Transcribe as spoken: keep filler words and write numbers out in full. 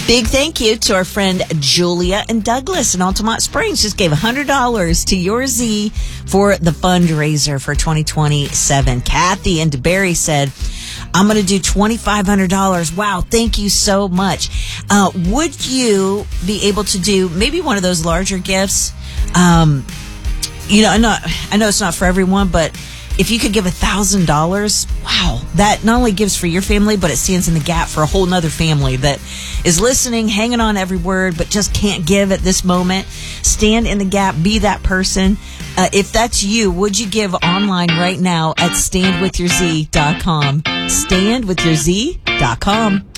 Big thank you to our friend Julia and Douglas in Altamont Springs. Just gave one hundred dollars to Your Z for the fundraiser for twenty twenty-seven. Kathy in DeBerry said, I'm going to do twenty-five hundred dollars. Wow, thank you so much. Uh, would you be able to do maybe one of those larger gifts? Um, you know, I know, I know it's not for everyone, but if you could give one thousand dollars, wow, that not only gives for your family, but it stands in the gap for a whole nother family that is listening, hanging on every word, but just can't give at this moment. Stand in the gap, be that person. Uh, if that's you, would you give online right now at stand with your z dot com? stand with your z dot com.